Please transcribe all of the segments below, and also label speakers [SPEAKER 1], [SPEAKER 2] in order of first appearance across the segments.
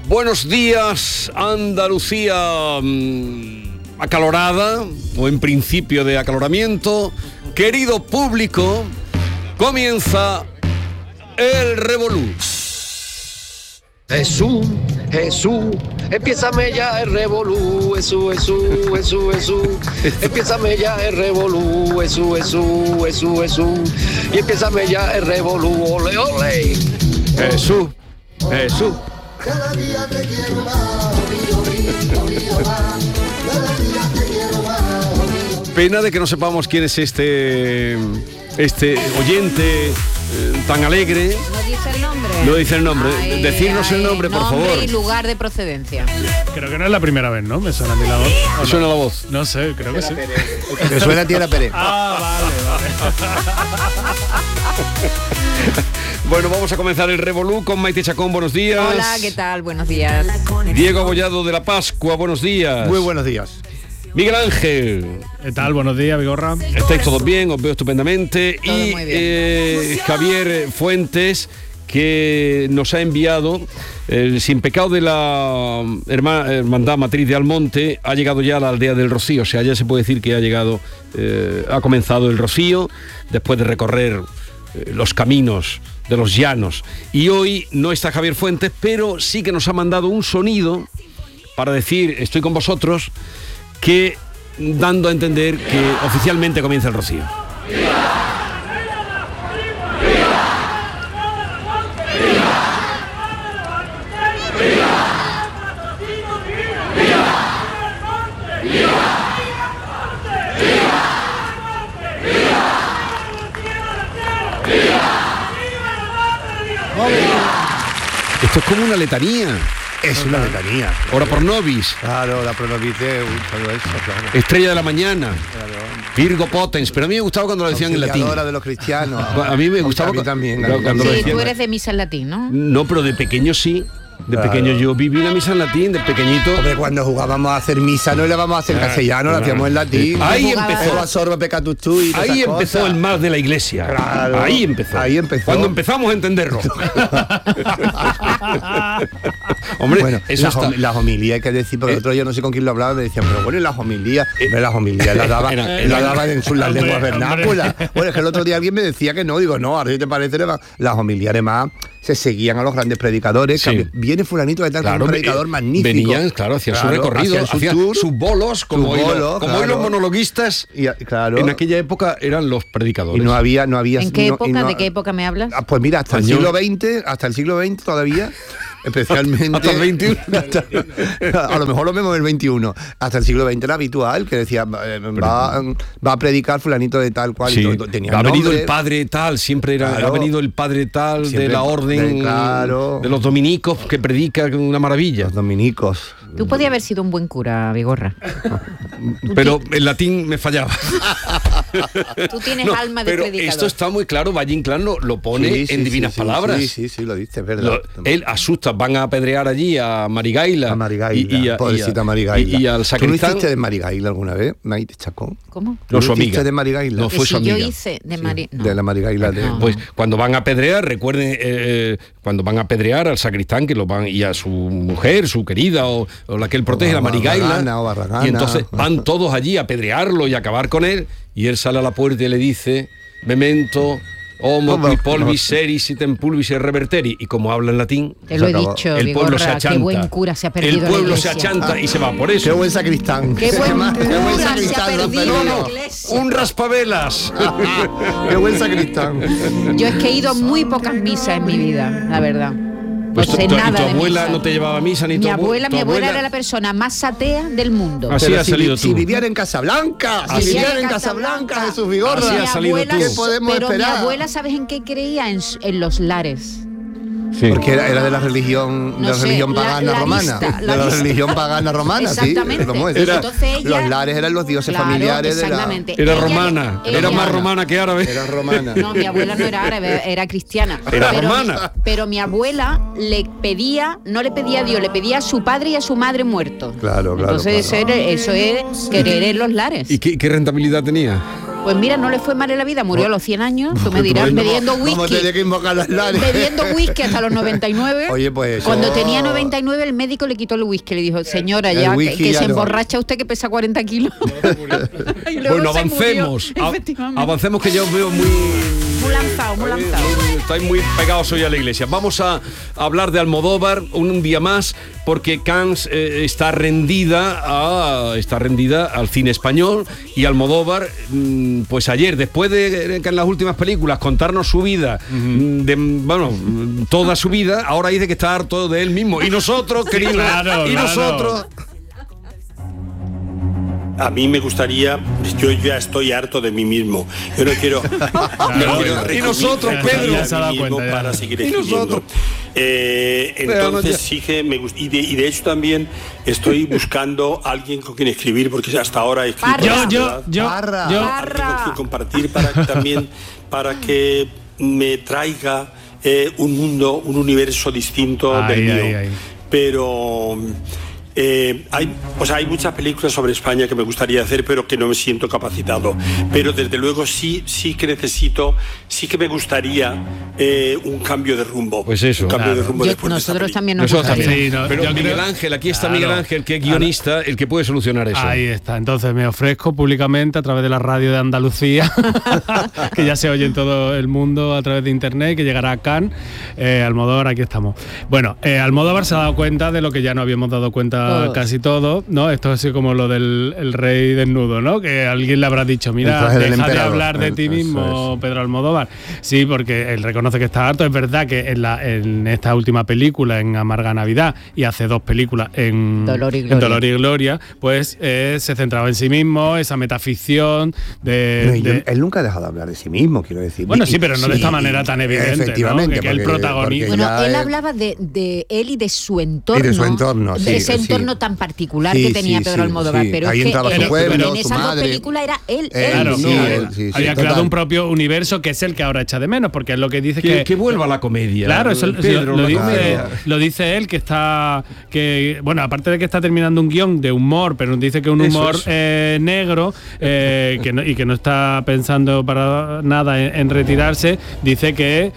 [SPEAKER 1] Buenos días, Andalucía acalorada, o en principio de acaloramiento. Querido público, comienza el revolú.
[SPEAKER 2] Jesús, empiézame ya el revolú, Jesús. Empiézame ya el revolú, Jesús. Y empiézame ya el revolú, ole, ole.
[SPEAKER 1] Jesús.
[SPEAKER 3] Cada día te quiero más,
[SPEAKER 1] Pena de que no sepamos quién es este oyente tan alegre.
[SPEAKER 4] ¿No dice el nombre?
[SPEAKER 1] No dice el nombre. Decirnos el nombre, por
[SPEAKER 4] nombre
[SPEAKER 1] favor.
[SPEAKER 4] Y lugar de procedencia.
[SPEAKER 5] Creo que no es la primera vez, ¿no? Me suena a mí la voz.
[SPEAKER 1] ¿Me suena la voz?
[SPEAKER 5] No sé, creo que sí.
[SPEAKER 6] Me suena a Tierra Pérez.
[SPEAKER 5] Ah, vale.
[SPEAKER 1] Bueno, vamos a comenzar el revolú con Maite Chacón, buenos días.
[SPEAKER 4] Hola, ¿qué tal? Buenos días.
[SPEAKER 1] Diego Abollado de la Pascua, buenos días.
[SPEAKER 6] Muy buenos días.
[SPEAKER 1] Miguel Ángel.
[SPEAKER 5] ¿Qué tal? Buenos días, Vigorra.
[SPEAKER 1] Estáis todos bien, os veo estupendamente.
[SPEAKER 4] Todo
[SPEAKER 1] y
[SPEAKER 4] muy bien.
[SPEAKER 1] Javier Fuentes, que nos ha enviado el Sin Pecado de la Hermandad Matriz de Almonte. Ha llegado ya a la aldea del Rocío, o sea, ya se puede decir que ha comenzado el Rocío, después de recorrer los caminos de los llanos. Y hoy no está Javier Fuentes, pero sí que nos ha mandado un sonido para decir, estoy con vosotros, que dando a entender que oficialmente comienza el Rocío. Esto es como una letanía.
[SPEAKER 6] Es una letanía.
[SPEAKER 1] Ora por nobis.
[SPEAKER 6] Claro, la pronovite, todo eso, claro.
[SPEAKER 1] Estrella de la mañana. Virgo potens. Pero a mí me gustaba cuando lo decían en latín.
[SPEAKER 6] Auxiliadora de los cristianos.
[SPEAKER 1] A mí me gustaba.
[SPEAKER 6] A mí también.
[SPEAKER 1] Cuando lo
[SPEAKER 4] Sí,
[SPEAKER 1] decían.
[SPEAKER 4] tú eres de misa en latín, ¿no?
[SPEAKER 1] No, pero de pequeño sí. De
[SPEAKER 6] Claro.
[SPEAKER 1] pequeño yo viví una misa en latín, de pequeñito.
[SPEAKER 6] Hombre, cuando jugábamos a hacer misa no la vamos a hacer en castellano, la hacíamos en latín.
[SPEAKER 1] Ahí
[SPEAKER 4] Jugaba-
[SPEAKER 1] empezó.
[SPEAKER 6] Absorbe pecatus tú y todas
[SPEAKER 1] Ahí
[SPEAKER 6] esas
[SPEAKER 1] empezó
[SPEAKER 6] cosas.
[SPEAKER 1] el más de la iglesia.
[SPEAKER 6] Claro.
[SPEAKER 1] Ahí empezó. Cuando empezamos a entenderlo. Hombre,
[SPEAKER 6] Bueno,
[SPEAKER 1] eso está.
[SPEAKER 6] las homilías hay que decir, porque el otro día no sé con quién lo hablaba, me decían, pero bueno, y las homilías, hombre, las homilías las daban en sus las lenguas
[SPEAKER 5] Hombre,
[SPEAKER 6] vernáculas. Bueno, es que el otro día alguien me decía que no, digo, no, ahora si te parece, las homilías además se seguían a los grandes predicadores.
[SPEAKER 1] Sí.
[SPEAKER 6] Viene fulanito de tal,
[SPEAKER 1] Claro,
[SPEAKER 6] un predicador magnífico.
[SPEAKER 1] Venían, claro, hacían su recorrido,
[SPEAKER 6] hacían
[SPEAKER 1] hacían
[SPEAKER 6] tour,
[SPEAKER 1] sus bolos, como, hoy,
[SPEAKER 6] bolos,
[SPEAKER 1] como hoy los monologuistas.
[SPEAKER 6] Y, claro,
[SPEAKER 1] En aquella época eran los predicadores.
[SPEAKER 6] y no había
[SPEAKER 4] ¿En qué
[SPEAKER 6] no- y
[SPEAKER 4] época?
[SPEAKER 6] no-
[SPEAKER 4] ¿De qué época me hablas?
[SPEAKER 6] Pues mira, hasta
[SPEAKER 1] Español.
[SPEAKER 6] el siglo XX todavía, especialmente
[SPEAKER 1] Hasta el 21.
[SPEAKER 6] A lo mejor lo vemos en el 21. Hasta el siglo XX era habitual que decía va a predicar fulanito de tal cual.
[SPEAKER 1] Sí.
[SPEAKER 6] Y tenía
[SPEAKER 1] Ha venido
[SPEAKER 6] nombre.
[SPEAKER 1] el padre tal, siempre era,
[SPEAKER 6] Claro.
[SPEAKER 1] ha venido el padre tal
[SPEAKER 6] Siempre
[SPEAKER 1] de la orden
[SPEAKER 6] claro.
[SPEAKER 1] de los dominicos que predica con una maravilla.
[SPEAKER 6] Los dominicos.
[SPEAKER 4] Tú podías haber sido un buen cura, Vigorra.
[SPEAKER 1] Pero el latín me fallaba.
[SPEAKER 4] Tú tienes
[SPEAKER 1] No,
[SPEAKER 4] alma de
[SPEAKER 1] pero
[SPEAKER 4] predicador.
[SPEAKER 1] esto está muy claro, Valle Inclán lo pone
[SPEAKER 6] Sí,
[SPEAKER 1] en
[SPEAKER 6] sí,
[SPEAKER 1] divinas
[SPEAKER 6] sí,
[SPEAKER 1] palabras.
[SPEAKER 6] Sí, lo dice, es verdad.
[SPEAKER 1] Él asusta, van a apedrear allí a Marigaila.
[SPEAKER 6] A Marigaila, pobrecita Marigaila.
[SPEAKER 1] Y al
[SPEAKER 6] ¿Tú no
[SPEAKER 1] sacristán.
[SPEAKER 6] hiciste de Marigaila alguna vez, Maite Chacón?
[SPEAKER 4] ¿Cómo?
[SPEAKER 1] No,
[SPEAKER 6] ¿Tú
[SPEAKER 1] su
[SPEAKER 6] hiciste
[SPEAKER 1] amiga.
[SPEAKER 6] de Marigaila?
[SPEAKER 1] No,
[SPEAKER 4] Que
[SPEAKER 1] fue
[SPEAKER 4] si
[SPEAKER 1] su amiga.
[SPEAKER 4] yo hice de Mari... no.
[SPEAKER 6] De la Marigaila de...
[SPEAKER 4] No.
[SPEAKER 1] Pues cuando van a apedrear, recuerden, cuando van a apedrear al sacristán que lo van y a su mujer, su querida o la que él protege, la Marigaila.
[SPEAKER 6] Barragana.
[SPEAKER 1] Y entonces van todos allí a apedrearlo y a acabar con él. Y él sale a la puerta y le dice: Memento, homo qui polvis seris item pulvis reverteri. Y como habla en latín,
[SPEAKER 4] Te lo he
[SPEAKER 6] Se acabó.
[SPEAKER 4] dicho,
[SPEAKER 1] el pueblo se
[SPEAKER 4] Vigorra,
[SPEAKER 1] achanta.
[SPEAKER 4] qué buen cura se ha perdido
[SPEAKER 1] El pueblo
[SPEAKER 4] la
[SPEAKER 1] se
[SPEAKER 4] iglesia.
[SPEAKER 1] achanta y se va. Por
[SPEAKER 6] Qué
[SPEAKER 1] eso.
[SPEAKER 6] buen sacristán.
[SPEAKER 4] Qué buen
[SPEAKER 6] Qué buen
[SPEAKER 4] cura se ha
[SPEAKER 6] sacristán, lo
[SPEAKER 4] perdido la
[SPEAKER 6] perdono.
[SPEAKER 4] iglesia.
[SPEAKER 1] Un raspavelas.
[SPEAKER 6] Qué buen sacristán.
[SPEAKER 4] Yo es que he ido a muy pocas misas en mi vida, la verdad.
[SPEAKER 1] Pues
[SPEAKER 4] no sé
[SPEAKER 1] y
[SPEAKER 4] nada
[SPEAKER 1] tu
[SPEAKER 4] de
[SPEAKER 1] abuela
[SPEAKER 4] misa.
[SPEAKER 1] no te llevaba a misa ni
[SPEAKER 4] Mi
[SPEAKER 1] tu
[SPEAKER 4] abuela
[SPEAKER 1] abuela
[SPEAKER 4] era la persona más atea del mundo.
[SPEAKER 1] Así
[SPEAKER 6] Pero
[SPEAKER 1] has salido
[SPEAKER 6] si
[SPEAKER 1] tú.
[SPEAKER 6] vivían en Casablanca,
[SPEAKER 1] Así.
[SPEAKER 6] si vivían en Casablanca, Jesús Vigorra.
[SPEAKER 1] Así
[SPEAKER 4] Mi
[SPEAKER 1] has salido
[SPEAKER 4] abuela-
[SPEAKER 1] tú.
[SPEAKER 6] ¿Qué podemos
[SPEAKER 4] pero
[SPEAKER 6] esperar?
[SPEAKER 4] mi abuela, ¿sabes en qué creía? En los lares.
[SPEAKER 1] Sí.
[SPEAKER 6] Porque era de la religión,
[SPEAKER 4] No sé,
[SPEAKER 6] pagana romana.
[SPEAKER 4] larista,
[SPEAKER 6] De la
[SPEAKER 4] larista.
[SPEAKER 6] religión pagana romana, sí.
[SPEAKER 4] Exactamente.
[SPEAKER 6] ¿Cómo es?
[SPEAKER 4] Entonces ella-
[SPEAKER 6] Los lares eran los dioses
[SPEAKER 4] Claro,
[SPEAKER 6] familiares de la...
[SPEAKER 4] exactamente.
[SPEAKER 1] Era
[SPEAKER 4] Ella-
[SPEAKER 1] romana,
[SPEAKER 4] ella-
[SPEAKER 1] era más romana que árabe.
[SPEAKER 6] Era romana.
[SPEAKER 4] No, mi abuela no era árabe, era cristiana.
[SPEAKER 1] Era
[SPEAKER 4] Pero
[SPEAKER 1] romana.
[SPEAKER 4] pero mi abuela no le pedía a Dios, le pedía a su padre y a su madre muertos.
[SPEAKER 6] Claro,
[SPEAKER 4] Entonces
[SPEAKER 6] claro.
[SPEAKER 4] eso es querer en los lares.
[SPEAKER 1] ¿Y qué rentabilidad tenía?
[SPEAKER 4] Pues mira, no le fue mal en la vida, murió a los 100 años, tú me dirás, bebiendo
[SPEAKER 6] ¿Cómo
[SPEAKER 4] whisky.
[SPEAKER 6] tenía que invocar las lares?
[SPEAKER 4] Bebiendo whisky hasta los 99.
[SPEAKER 6] Oye, pues
[SPEAKER 4] Cuando
[SPEAKER 6] eso-
[SPEAKER 4] tenía 99 el médico le quitó el whisky, le dijo, señora,
[SPEAKER 6] el
[SPEAKER 4] ya
[SPEAKER 6] whisky
[SPEAKER 4] que
[SPEAKER 6] ya
[SPEAKER 4] se
[SPEAKER 6] no.
[SPEAKER 4] emborracha usted que pesa 40 kilos. Y luego
[SPEAKER 1] Bueno,
[SPEAKER 4] se
[SPEAKER 1] avancemos.
[SPEAKER 4] murió, efectivamente.
[SPEAKER 1] Avancemos, que yo os veo muy...
[SPEAKER 4] Muy lanzado, muy lanzado.
[SPEAKER 1] Estáis muy pegados hoy a la iglesia. Vamos a hablar de Almodóvar un día más, porque Cannes está rendida al cine español, y Almodóvar, pues ayer, después de que en las últimas películas contarnos su vida, toda su vida, ahora dice que está harto de él mismo. Y nosotros, queridos,
[SPEAKER 5] claro.
[SPEAKER 1] nosotros...
[SPEAKER 7] A mí me gustaría, yo ya estoy harto de mí mismo. Yo no quiero.
[SPEAKER 1] Y nosotros,
[SPEAKER 7] recubrirme
[SPEAKER 1] Pedro.
[SPEAKER 7] a mí
[SPEAKER 5] Ya se ha dado
[SPEAKER 7] mismo
[SPEAKER 5] cuenta, ya.
[SPEAKER 7] para seguir
[SPEAKER 1] Y
[SPEAKER 7] escribiendo.
[SPEAKER 1] nosotros.
[SPEAKER 7] Entonces sí que me gusta. Y de hecho también estoy buscando a alguien con quien escribir, porque hasta ahora he escrito.
[SPEAKER 4] Parra.
[SPEAKER 6] Parra.
[SPEAKER 7] Alguien con quien compartir para que me traiga un mundo, un universo distinto del mío. Pero hay muchas películas sobre España que me gustaría hacer, pero que no me siento capacitado. Pero desde luego sí que necesito, sí que me gustaría un cambio de rumbo.
[SPEAKER 1] Pues eso.
[SPEAKER 7] Un cambio de rumbo después de esta
[SPEAKER 4] Nosotros
[SPEAKER 7] película.
[SPEAKER 4] también nos
[SPEAKER 1] Nosotros
[SPEAKER 4] gustaría.
[SPEAKER 1] también.
[SPEAKER 5] Sí, no,
[SPEAKER 1] Pero
[SPEAKER 5] yo
[SPEAKER 1] Miguel
[SPEAKER 5] creo-
[SPEAKER 1] Ángel, aquí está
[SPEAKER 5] Claro.
[SPEAKER 1] Miguel Ángel, que es guionista, el que puede solucionar eso.
[SPEAKER 5] Ahí está. Entonces me ofrezco públicamente a través de la radio de Andalucía, que ya se oye en todo el mundo a través de internet, que llegará a Cannes. Almodóvar, aquí estamos. Bueno, Almodóvar se ha dado cuenta de lo que ya no habíamos dado cuenta
[SPEAKER 4] Todos.
[SPEAKER 5] casi todos, ¿no? Esto es así como lo del el rey desnudo, ¿no? Que alguien le habrá dicho,
[SPEAKER 6] El
[SPEAKER 5] mira,
[SPEAKER 6] traje del
[SPEAKER 5] deja de
[SPEAKER 6] emperador.
[SPEAKER 5] hablar de ti
[SPEAKER 6] Eso
[SPEAKER 5] mismo,
[SPEAKER 6] es.
[SPEAKER 5] Pedro Almodóvar. Sí, porque él reconoce que está harto. Es verdad que en esta última película, en Amarga Navidad, y hace 2 películas en
[SPEAKER 4] Dolor y
[SPEAKER 5] en
[SPEAKER 4] Gloria.
[SPEAKER 5] Dolor y Gloria, pues se centraba en sí mismo, esa metaficción
[SPEAKER 6] Él nunca ha dejado de hablar de sí mismo, quiero decir.
[SPEAKER 5] Bueno, sí, pero no de esta manera tan evidente, ¿no?
[SPEAKER 6] Efectivamente.
[SPEAKER 5] Que el protagonista-
[SPEAKER 6] porque
[SPEAKER 4] Bueno,
[SPEAKER 6] ya
[SPEAKER 4] él
[SPEAKER 6] es-
[SPEAKER 4] hablaba de él y de su entorno.
[SPEAKER 6] Y de su entorno, sí,
[SPEAKER 4] de ese
[SPEAKER 6] sí.
[SPEAKER 4] entorno tan particular
[SPEAKER 6] Sí,
[SPEAKER 4] que tenía
[SPEAKER 6] sí,
[SPEAKER 4] Pedro
[SPEAKER 6] sí,
[SPEAKER 4] Almodóvar.
[SPEAKER 6] sí.
[SPEAKER 4] Pero
[SPEAKER 6] Ahí
[SPEAKER 4] es que
[SPEAKER 6] entraba
[SPEAKER 5] su pueblo,
[SPEAKER 4] en
[SPEAKER 6] su
[SPEAKER 4] esas dos
[SPEAKER 6] madre.
[SPEAKER 4] películas era él.
[SPEAKER 5] Claro,
[SPEAKER 6] Sí,
[SPEAKER 5] ¿no?
[SPEAKER 6] él, sí,
[SPEAKER 5] Había
[SPEAKER 6] total.
[SPEAKER 5] creado un propio universo que es el que ahora echa de menos, porque es lo que dice
[SPEAKER 1] Que vuelva la comedia.
[SPEAKER 5] Claro, eso
[SPEAKER 1] Pedro,
[SPEAKER 5] lo
[SPEAKER 1] la
[SPEAKER 5] dice,
[SPEAKER 1] comedia.
[SPEAKER 5] lo dice él, bueno, aparte de que está terminando un guión de humor, pero dice que un
[SPEAKER 1] Eso
[SPEAKER 5] humor
[SPEAKER 1] es.
[SPEAKER 5] negro, que no está pensando para nada en retirarse, dice que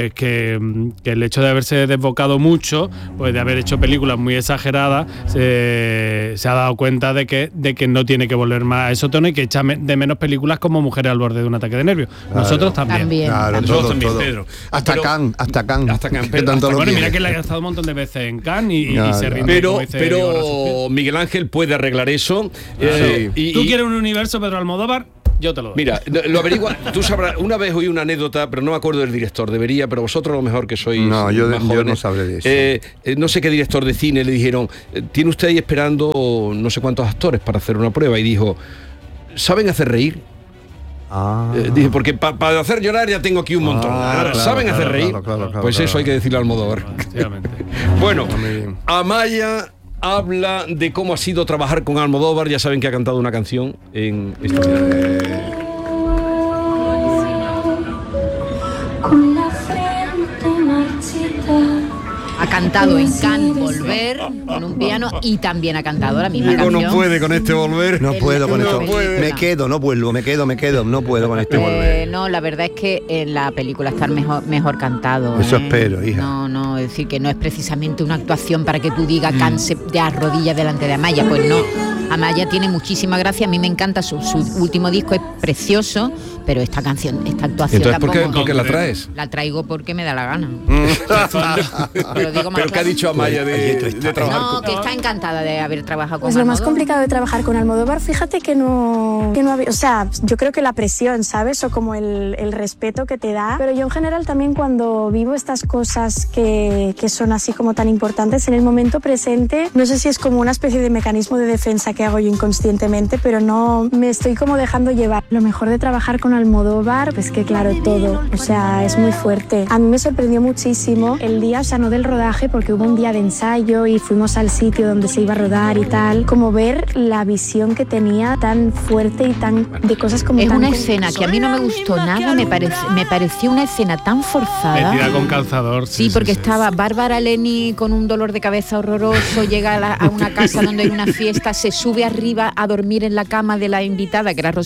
[SPEAKER 5] el hecho de haberse desbocado mucho, pues de haber hecho películas muy exageradas, se ha dado cuenta de que no tiene que volver más a eso tono y que echa de menos películas como Mujeres al borde de un ataque de nervios.
[SPEAKER 6] Claro.
[SPEAKER 5] Nosotros también.
[SPEAKER 4] También.
[SPEAKER 6] Claro,
[SPEAKER 1] Nosotros
[SPEAKER 6] todo,
[SPEAKER 1] también,
[SPEAKER 6] todo.
[SPEAKER 1] Pedro.
[SPEAKER 6] Hasta
[SPEAKER 1] Pero-
[SPEAKER 6] Cannes.
[SPEAKER 1] Hasta Cannes,
[SPEAKER 6] Que
[SPEAKER 1] pero-
[SPEAKER 6] tanto lo
[SPEAKER 5] Bueno, mira
[SPEAKER 6] quiere.
[SPEAKER 5] que le ha estado un montón de veces en Cannes y
[SPEAKER 6] Ya,
[SPEAKER 5] se
[SPEAKER 6] ya.
[SPEAKER 5] rinde. como dice Vigorra
[SPEAKER 1] Pero
[SPEAKER 5] Suspiro.
[SPEAKER 1] Miguel Ángel puede arreglar eso.
[SPEAKER 5] ¿Tú quieres un universo, Pedro Almodóvar? Yo te lo doy.
[SPEAKER 1] Mira, lo averigua. Tú sabrás. Una vez oí una anécdota, pero no me acuerdo del director. Debería, pero vosotros a lo mejor que sois.
[SPEAKER 6] No, yo
[SPEAKER 1] más
[SPEAKER 6] no
[SPEAKER 1] jóvenes,
[SPEAKER 6] sabré de eso.
[SPEAKER 1] no sé qué director de cine le dijeron, tiene usted ahí esperando no sé cuántos actores para hacer una prueba, y dijo, ¿saben hacer reír? Dije, porque para hacer llorar ya tengo aquí un montón.
[SPEAKER 6] claro,
[SPEAKER 1] ¿Saben hacer reír?
[SPEAKER 6] claro,
[SPEAKER 1] Pues
[SPEAKER 6] claro.
[SPEAKER 1] eso hay que decirle al Almodóvar.
[SPEAKER 5] Efectivamente.
[SPEAKER 1] Bueno,
[SPEAKER 6] Muy bien.
[SPEAKER 1] Amaya habla de cómo ha sido trabajar con Almodóvar. Ya saben que ha cantado una canción en esta
[SPEAKER 8] Con la frente marchita.
[SPEAKER 4] Ha cantado en Cannes Volver con un piano y también ha cantado la misma canción.
[SPEAKER 1] con este volver.
[SPEAKER 6] No puedo con
[SPEAKER 4] no
[SPEAKER 6] esto.
[SPEAKER 4] puede.
[SPEAKER 6] Me quedo, no vuelvo, me quedo. No puedo con este volver.
[SPEAKER 4] No, la verdad es que en la película está mejor cantado.
[SPEAKER 6] Eso espero, hija.
[SPEAKER 4] No, es decir, que no es precisamente una actuación para que tú digas canse de arrodillas delante de Amaya. Pues no, Amaya tiene muchísima gracia. A mí me encanta su último disco, es precioso, pero esta actuación
[SPEAKER 1] Entonces,
[SPEAKER 4] tampoco.
[SPEAKER 1] ¿por qué la traes?
[SPEAKER 4] La traigo porque me da la gana. Lo digo más
[SPEAKER 1] Pero ¿qué ha
[SPEAKER 4] claro.
[SPEAKER 1] dicho Amaya de trabajar
[SPEAKER 4] No,
[SPEAKER 1] con...
[SPEAKER 4] que está encantada de haber trabajado con
[SPEAKER 8] Pues lo más
[SPEAKER 4] Almodóvar.
[SPEAKER 8] complicado de trabajar con Almodóvar, fíjate que no había, o sea, yo creo que la presión, ¿sabes? O como el respeto que te da. Pero yo en general también cuando vivo estas cosas que son así como tan importantes en el momento presente, no sé si es como una especie de mecanismo de defensa que hago yo inconscientemente, pero no me estoy como dejando llevar. Lo mejor de trabajar con Almodóvar, pues que claro, todo, o sea, es muy fuerte. A mí me sorprendió muchísimo el día, o sea, no del rodaje, porque hubo un día de ensayo y fuimos al sitio donde se iba a rodar y tal, como ver la visión que tenía tan fuerte y tan de cosas como
[SPEAKER 4] Es
[SPEAKER 8] tan
[SPEAKER 4] una escena que a mí no me gustó nada, me pareció una escena tan forzada.
[SPEAKER 5] Metida con calzador.
[SPEAKER 4] Sí, porque estaba Bárbara Leni con un dolor de cabeza horroroso, llega a una casa donde hay una fiesta, se sube arriba a dormir en la cama de la invitada, que era Rosy de Palma,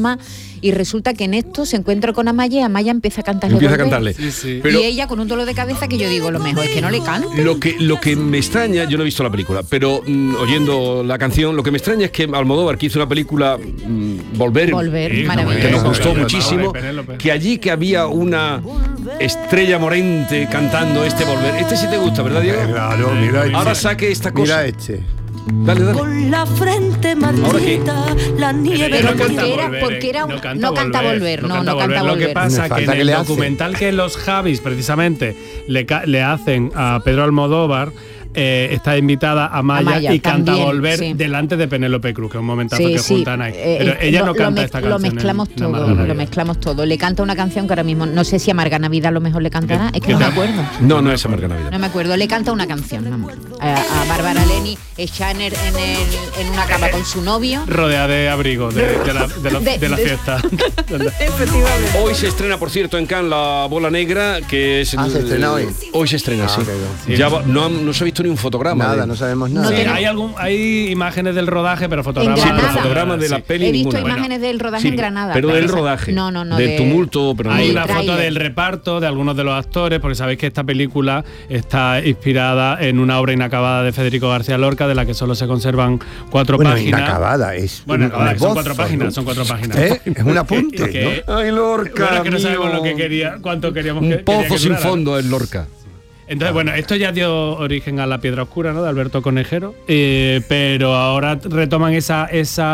[SPEAKER 4] alma, y resulta que en esto se encuentra con Amaya y Amaya empieza a cantarle.
[SPEAKER 1] Empieza a
[SPEAKER 4] Volver.
[SPEAKER 1] cantarle.
[SPEAKER 5] Sí.
[SPEAKER 1] Pero
[SPEAKER 4] y ella con un dolor de cabeza que yo digo, lo mejor es que no le cante.
[SPEAKER 1] lo que me extraña, yo no he visto la película, pero oyendo la canción, lo que me extraña es que Almodóvar, que hizo una película Volver,
[SPEAKER 5] Sí,
[SPEAKER 4] maravilloso.
[SPEAKER 1] que nos gustó
[SPEAKER 5] Penélope,
[SPEAKER 1] muchísimo,
[SPEAKER 5] Penélope.
[SPEAKER 1] que allí que había una estrella morente cantando este Volver. Este sí te gusta, ¿verdad, Diego?
[SPEAKER 6] Claro, mira
[SPEAKER 1] Ahora
[SPEAKER 6] este.
[SPEAKER 1] saque esta cosa.
[SPEAKER 6] Mira este.
[SPEAKER 1] Dale.
[SPEAKER 9] Con la frente marchita, la nieve
[SPEAKER 5] Pero
[SPEAKER 4] Pero
[SPEAKER 5] no canta
[SPEAKER 4] porque era
[SPEAKER 5] Volver,
[SPEAKER 4] un- no canta Volver, no canta
[SPEAKER 5] Lo que
[SPEAKER 4] Volver.
[SPEAKER 5] pasa
[SPEAKER 6] Me
[SPEAKER 5] que
[SPEAKER 6] falta
[SPEAKER 5] en
[SPEAKER 6] que
[SPEAKER 5] el
[SPEAKER 6] le hace.
[SPEAKER 5] documental que los Javis precisamente le hacen a Pedro Almodóvar, está invitada Amaya
[SPEAKER 4] Amaya,
[SPEAKER 5] y canta
[SPEAKER 4] también,
[SPEAKER 5] Volver
[SPEAKER 4] sí.
[SPEAKER 5] delante de Penélope Cruz, que es un momentazo
[SPEAKER 4] Sí,
[SPEAKER 5] que
[SPEAKER 4] sí.
[SPEAKER 5] juntan ahí. Pero ella no canta esta canción.
[SPEAKER 4] Lo mezclamos
[SPEAKER 5] en La
[SPEAKER 4] todo,
[SPEAKER 5] Amarga
[SPEAKER 4] lo
[SPEAKER 5] Navidad.
[SPEAKER 4] mezclamos todo. Le canta una canción que ahora mismo, no sé si Amarga Navidad a lo mejor le cantará, es que
[SPEAKER 5] ¿Qué
[SPEAKER 4] no me
[SPEAKER 5] tal?
[SPEAKER 4] acuerdo.
[SPEAKER 1] No es Amarga Navidad.
[SPEAKER 4] No me acuerdo, le canta una canción, vamos. A Bárbara Leni, echada en una cama con su novio.
[SPEAKER 5] Rodeada de abrigo de la
[SPEAKER 4] De-
[SPEAKER 5] fiesta.
[SPEAKER 4] Efectivamente.
[SPEAKER 1] Hoy se estrena, por cierto, en Cannes La Bola Negra, que es...
[SPEAKER 6] Ah, ¿se estrena hoy?
[SPEAKER 1] Hoy se estrena, sí.
[SPEAKER 6] qué bien.
[SPEAKER 1] Ya no se ha visto ni un fotograma.
[SPEAKER 6] Nada,
[SPEAKER 1] de-
[SPEAKER 6] no sabemos nada.
[SPEAKER 4] No
[SPEAKER 5] Sí,
[SPEAKER 4] tenemos-
[SPEAKER 5] hay imágenes del rodaje, pero
[SPEAKER 4] En
[SPEAKER 5] fotogramas.
[SPEAKER 1] Sí, pero
[SPEAKER 4] Granada.
[SPEAKER 1] fotograma de la
[SPEAKER 5] Sí.
[SPEAKER 1] peli
[SPEAKER 4] He visto
[SPEAKER 1] ninguna.
[SPEAKER 4] imágenes del rodaje
[SPEAKER 1] Sí,
[SPEAKER 4] en Granada.
[SPEAKER 1] pero del
[SPEAKER 4] esa-
[SPEAKER 1] rodaje.
[SPEAKER 4] No,
[SPEAKER 1] del tumulto, pero no
[SPEAKER 5] Hay
[SPEAKER 1] del-
[SPEAKER 5] una foto
[SPEAKER 4] tráiler.
[SPEAKER 5] del reparto de algunos de los actores, porque sabéis que esta película está inspirada en una obra inacabada de Federico García Lorca, de la que solo se conservan 4
[SPEAKER 6] Bueno,
[SPEAKER 5] páginas.
[SPEAKER 6] inacabada, es
[SPEAKER 5] Bueno,
[SPEAKER 6] un
[SPEAKER 5] acabada, son
[SPEAKER 6] esbozo,
[SPEAKER 5] 4 páginas,
[SPEAKER 6] ¿no?
[SPEAKER 5] son 4 páginas.
[SPEAKER 6] Es un apunte,
[SPEAKER 5] Que-
[SPEAKER 6] ¿no?
[SPEAKER 1] Ay, Lorca,
[SPEAKER 5] Bueno, que no sabemos
[SPEAKER 1] mío.
[SPEAKER 5] lo que quería, cuánto queríamos
[SPEAKER 1] Un
[SPEAKER 5] que quería
[SPEAKER 1] pozo
[SPEAKER 5] que
[SPEAKER 1] sin
[SPEAKER 5] durara.
[SPEAKER 1] fondo es Lorca.
[SPEAKER 5] Entonces, bueno, esto ya dio origen a La Piedra Oscura, ¿no? De Alberto Conejero. Pero ahora retoman esas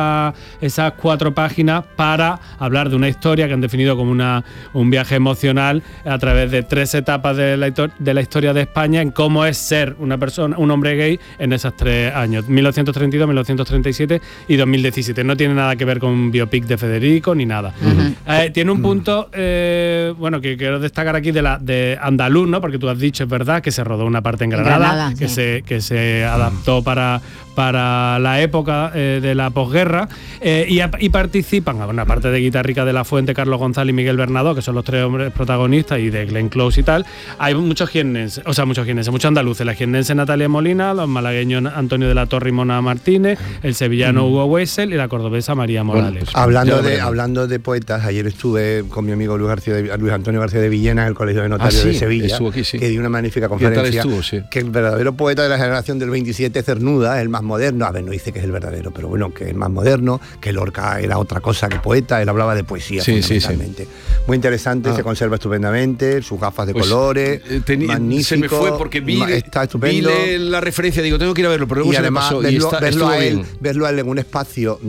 [SPEAKER 5] 4 páginas para hablar de una historia que han definido como un viaje emocional a través de 3 etapas de la historia de España en cómo es ser un hombre gay en esos 3 años, 1932, 1937 y 2017. No tiene nada que ver con un biopic de Federico ni nada. Tiene un punto, bueno, que quiero destacar aquí de andaluz, ¿no? Porque tú has dicho, es verdad, que se rodó una parte en Granada,
[SPEAKER 4] sí.
[SPEAKER 5] que se adaptó para la época de la posguerra, y participan, bueno, aparte de Guitarrica de la Fuente, Carlos González y Miguel Bernadó, que son los 3 hombres protagonistas, y de Glenn Close y tal, hay muchos jiennenses, muchos andaluces, la jiennense Natalia Molina, los malagueños Antonio de la Torre y Mona Martínez, el sevillano Hugo Wessel y la cordobesa María Morales.
[SPEAKER 1] pues,
[SPEAKER 6] Hablando de poetas, ayer estuve con mi amigo Luis Antonio García de Villena en el Colegio de Notarios de Sevilla,
[SPEAKER 1] estuvo aquí, sí.
[SPEAKER 6] que dio una magnífica
[SPEAKER 1] ¿Qué tal
[SPEAKER 6] conferencia,
[SPEAKER 1] estuvo? Sí.
[SPEAKER 6] que el verdadero poeta de la generación del 27 Cernuda, el más moderno, a ver, no dice que es el verdadero, pero bueno, que es el más moderno, que Lorca era otra cosa que poeta, él hablaba de poesía
[SPEAKER 1] Sí,
[SPEAKER 6] fundamentalmente. Muy interesante, se conserva estupendamente, sus gafas de
[SPEAKER 1] Pues,
[SPEAKER 6] colores, magnífico.
[SPEAKER 1] se me fue porque
[SPEAKER 6] está estupendo.
[SPEAKER 1] vi la referencia, digo, tengo que ir a verlo, pero luego
[SPEAKER 6] Y
[SPEAKER 1] se me
[SPEAKER 6] además
[SPEAKER 1] pasó.
[SPEAKER 6] verlo
[SPEAKER 1] Estuvo
[SPEAKER 6] a él en un espacio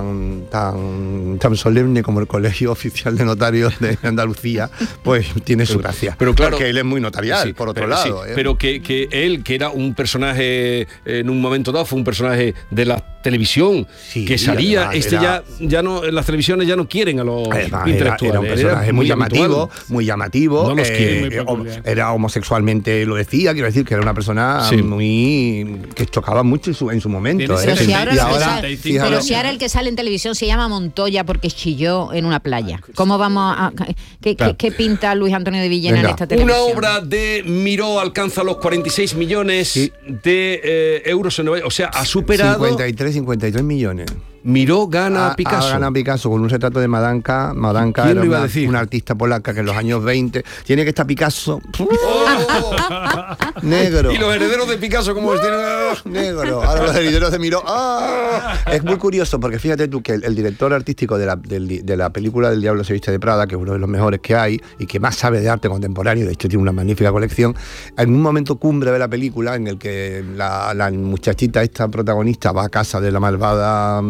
[SPEAKER 6] tan solemne como el Colegio Oficial de Notarios de Andalucía, pues tiene su gracia.
[SPEAKER 1] pero claro,
[SPEAKER 6] porque él es muy notarial,
[SPEAKER 1] sí,
[SPEAKER 6] por otro
[SPEAKER 1] pero,
[SPEAKER 6] lado.
[SPEAKER 1] sí, pero que él, que era un personaje en un momento dado, fue un personaje de la televisión,
[SPEAKER 6] Sí,
[SPEAKER 1] que salía,
[SPEAKER 6] además
[SPEAKER 1] ya no, en las televisiones ya no quieren a los
[SPEAKER 6] Además,
[SPEAKER 1] intelectuales.
[SPEAKER 6] era un personaje muy llamativo,
[SPEAKER 1] No los quieren.
[SPEAKER 5] Muy peculiar.
[SPEAKER 6] era homosexualmente, lo decía, quiero decir que era una persona
[SPEAKER 1] Sí.
[SPEAKER 6] muy que chocaba mucho en su momento.
[SPEAKER 5] Tiene
[SPEAKER 4] Pero si ahora,
[SPEAKER 6] Y
[SPEAKER 4] el que
[SPEAKER 6] ahora,
[SPEAKER 4] sale,
[SPEAKER 5] fíjate.
[SPEAKER 4] pero si ahora el que sale en televisión se llama Montoya porque chilló en una playa. ¿Cómo vamos a...? ¿Qué pinta Luis Antonio de Villena en
[SPEAKER 6] Venga.
[SPEAKER 4] esta televisión?
[SPEAKER 1] Una obra de Miró alcanza los 46 millones
[SPEAKER 6] Sí.
[SPEAKER 1] de euros en Nueva York. O sea, ha superado.
[SPEAKER 6] 53 millones.
[SPEAKER 1] Miró gana a Picasso.
[SPEAKER 6] Gana Picasso con un retrato de Madanka. Madanka
[SPEAKER 1] ¿Quién
[SPEAKER 6] era
[SPEAKER 1] lo iba a decir?
[SPEAKER 6] una artista polaca que en los años 20 tiene que estar Picasso
[SPEAKER 1] ¡Oh!
[SPEAKER 6] negro.
[SPEAKER 1] Y los herederos de Picasso, como los tienen.
[SPEAKER 6] Negro, ahora los herederos de Miró. ¡Ah! Es muy curioso porque fíjate tú que el director artístico de la película del Diablo se viste de Prada, que es uno de los mejores que hay y que más sabe de arte contemporáneo, de hecho tiene una magnífica colección, en un momento cumbre de la película en el que la muchachita, esta protagonista, va a casa de la malvada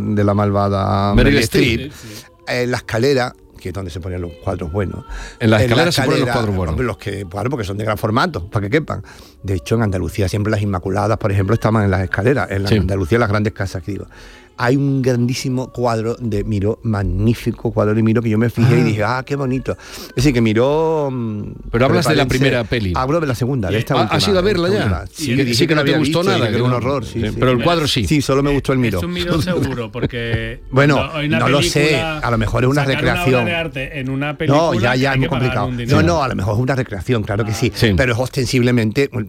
[SPEAKER 1] Meryl Streep.
[SPEAKER 6] La escalera, que es donde se ponían los cuadros buenos.
[SPEAKER 1] En la escalera se ponen los cuadros buenos.
[SPEAKER 6] Los que, claro, porque son de gran formato, para que quepan. De hecho, en Andalucía siempre las Inmaculadas, por ejemplo, estaban en las escaleras. En
[SPEAKER 1] Sí.
[SPEAKER 6] Andalucía, las grandes casas, que digo. Hay un grandísimo cuadro de Miró, magnífico cuadro de Miró, que yo me fijé y dije, qué bonito. Es decir, que Miró...
[SPEAKER 1] Pero hablas de la
[SPEAKER 6] prepárense-
[SPEAKER 1] primera peli.
[SPEAKER 6] Hablo de la segunda, de esta última.
[SPEAKER 1] ¿Has ido a verla
[SPEAKER 6] esta
[SPEAKER 1] ya?
[SPEAKER 6] última.
[SPEAKER 1] Sí, que dice que no te
[SPEAKER 6] la había
[SPEAKER 1] gustó
[SPEAKER 6] visto y
[SPEAKER 1] nada,
[SPEAKER 6] que era
[SPEAKER 1] que
[SPEAKER 6] un
[SPEAKER 1] no-
[SPEAKER 6] horror, sí.
[SPEAKER 1] pero el cuadro sí.
[SPEAKER 6] Sí, solo me gustó el Miró.
[SPEAKER 5] Es un Miró seguro, porque...
[SPEAKER 6] Bueno,
[SPEAKER 5] cuando hay una
[SPEAKER 6] no lo sé,
[SPEAKER 5] película,
[SPEAKER 6] a lo mejor es una
[SPEAKER 5] sacar
[SPEAKER 6] recreación.
[SPEAKER 5] Una obra de arte en una película,
[SPEAKER 6] No, ya
[SPEAKER 5] hay
[SPEAKER 6] es muy
[SPEAKER 5] que pagar
[SPEAKER 6] complicado.
[SPEAKER 5] un dinero.
[SPEAKER 6] No, a lo mejor es una recreación, claro que sí.
[SPEAKER 1] Sí.
[SPEAKER 6] Pero es ostensiblemente,